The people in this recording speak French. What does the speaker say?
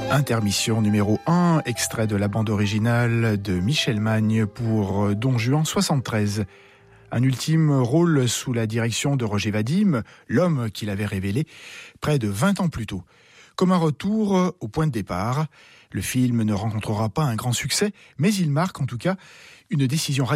Intermission numéro 1, extrait de la bande originale de Michel Magne pour Don Juan 73. Un ultime rôle sous la direction de Roger Vadim, l'homme qu'il avait révélé près de 20 ans plus tôt. Comme un retour au point de départ, le film ne rencontrera pas un grand succès, mais il marque en tout cas une décision radicale